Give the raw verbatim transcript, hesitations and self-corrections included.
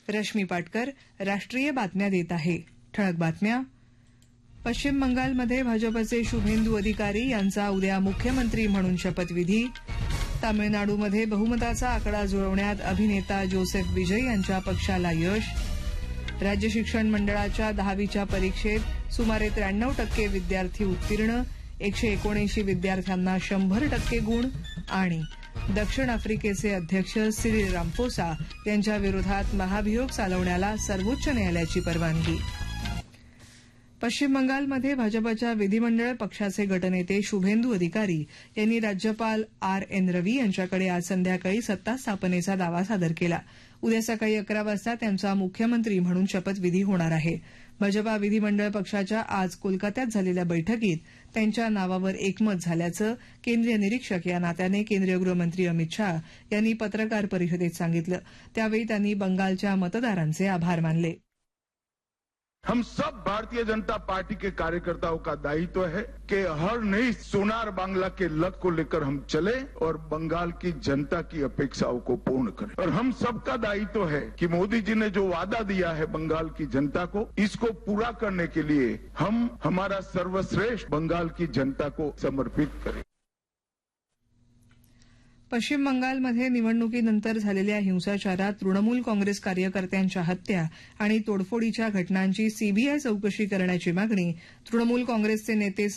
रश्मी पाटकर राष्ट्रीय बातम्या देत आहे. ठळक बातम्या. पश्चिम बंगालमध्ये भाजपचे शुभेंदू अधिकारी यांचा उद्या मुख्यमंत्री म्हणून शपथविधी. तामिळनाडूमध्ये बहुमताचा आकडा जुळवण्यात अभिनेता जोसेफ विजय यांच्या पक्षाला यश. राज्य शिक्षण मंडळाच्या दहावीच्या परीक्षेत सुमारे त्र्याण्णव टक्के विद्यार्थी उत्तीर्ण, एकशे एकोणऐंशी विद्यार्थ्यांना शंभर टक्के गुण. आणि दक्षिण आफ्रिकेचे अध्यक्ष सिरिल रामफोसा यांच्या विरोधात महाभियोग चालवण्याला सर्वोच्च न्यायालयाची परवानगी. पश्चिम बंगालमध्ये भाजपच्या विधिमंडळ पक्षाचे गटनेते शुभेंदू अधिकारी यांनी राज्यपाल आर एन रवी यांच्याकडे आज संध्याकाळी सत्ता स्थापनेचा दावा सादर केला. उद्या सकाळी अकरा वाजता त्यांचा मुख्यमंत्री म्हणून शपथविधी होणार आहे. भाजपा विधिमंडळ पक्षाच्या आज कोलकात्यात झालेल्या बैठकीत त्यांच्या नावावर एकमत झाल्याचं केंद्रीय निरीक्षक या नात्याने केंद्रीय गृहमंत्री अमित शाह यांनी पत्रकार परिषदेत सांगितलं. त्यावेळी त्यांनी बंगालच्या मतदारांचे आभार मानले. हम सब भारतीय जनता पार्टी के कार्यकर्ताओं का दायित्व है कि हर नई सोनार बांग्ला के लक्ष्य को लेकर हम चले और बंगाल की जनता की अपेक्षाओं को पूर्ण करें. और हम सबका दायित्व है कि मोदी जी ने जो वादा दिया है बंगाल की जनता को, इसको पूरा करने के लिए हम हमारा सर्वश्रेष्ठ बंगाल की जनता को समर्पित करें. पश्चिम बंगालमध्ये निवडणुकीनंतर झालेल्या हिंसाचारात तृणमूल काँग्रेस कार्यकर्त्यांच्या हत्या आणि तोडफोडीच्या घटनांची सीबीआय चौकशी करण्याची मागणी तृणमूल काँग्रेसचे नेते